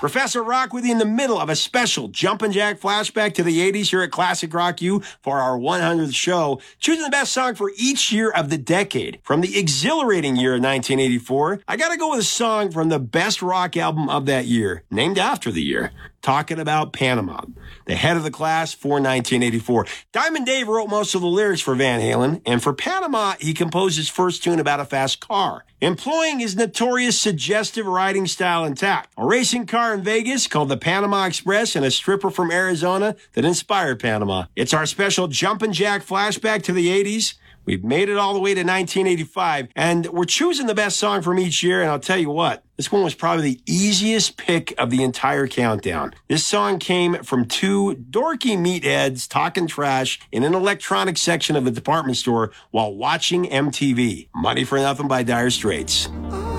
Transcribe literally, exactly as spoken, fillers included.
Professor Rock with you in the middle of a special Jumpin' Jack flashback to the eighties here at Classic Rock U for our one hundredth show, choosing the best song for each year of the decade. From the exhilarating year of nineteen eighty-four, I gotta go with a song from the best rock album of that year, named after the year. Talking about Panama, the head of the class for nineteen eighty-four. Diamond Dave wrote most of the lyrics for Van Halen, and for Panama, he composed his first tune about a fast car, employing his notorious suggestive riding style intact. A racing car in Vegas called the Panama Express and a stripper from Arizona that inspired Panama. It's our special Jumpin' Jack flashback to the eighties. We've made it all the way to nineteen eighty-five, and we're choosing the best song from each year, and I'll tell you what, this one was probably the easiest pick of the entire countdown. This song came from two dorky meatheads talking trash in an electronics section of a department store while watching M T V. Money for Nothing by Dire Straits.